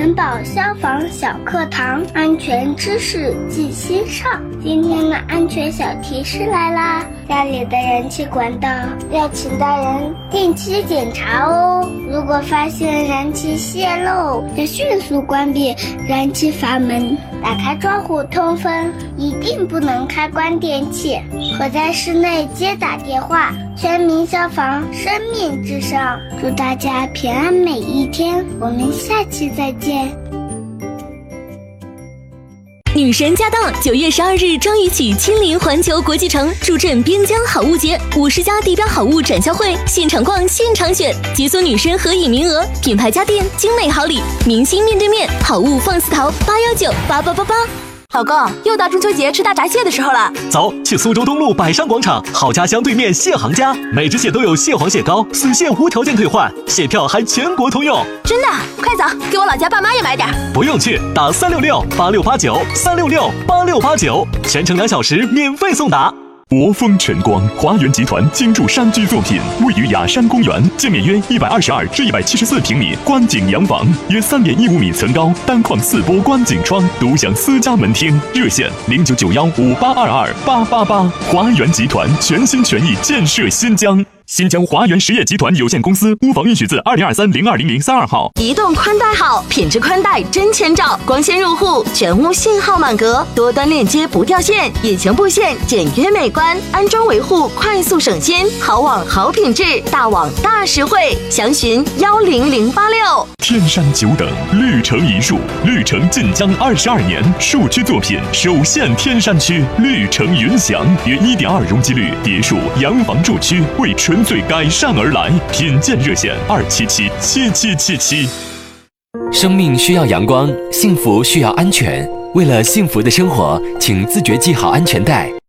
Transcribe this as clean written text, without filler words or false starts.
环保消防小课堂，安全知识记心上。今天的安全小提示来啦，家里的燃气管道要请大人定期检查哦。如果发现燃气泄漏，要迅速关闭燃气阀门，打开窗户通风，一定不能开关电器和在室内接打电话。全民消防，生命至上。祝大家平安每一天，我们下期再见。 女神驾到！9月12日张雨绮亲临环球国际城，助阵边疆好物节，50家地标好物展销会，现场逛，现场选，解锁女神合影名额，品牌家电，精美好礼，明星面对面，好物放肆淘，8198888。 老公，又到中秋节吃大闸蟹的时候了， 走，去苏州东路百商广场好家乡对面蟹行家，每只蟹都有蟹黄蟹膏，死蟹无条件退换，蟹票还全国通用。 真的？快走，给我老家爸妈也买点。 不用去，打3668689，3668689，全程2小时免费送达。国风晨光华源集团精筑山居作品，位于雅山公园，建面约122至174平米观景洋房，约3.15米层高，单框4波观景窗，独享私家门厅。热线099158228888。华源集团全心全意建设新疆。新疆华源实业集团有限公司屋房允许字2023-020032号。 移动宽带好，品质宽带真千兆，光纤入户，全屋信号满格，多端链接不掉线，隐形布线简约美观，安装维护快速省心，好网好品质，大网大实惠，详询10086。 天山久等，绿城一树，绿城晋江22年，树区作品首现天山区，绿城云翔，约1.2容积率别墅洋房住区，为纯粹改善而来，品鉴热线2777777。 生命需要阳光，幸福需要安全。为了幸福的生活，请自觉系好安全带，